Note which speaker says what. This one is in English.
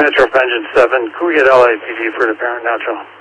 Speaker 1: Metro Pension 7. Can we get LAPD for the parent natural?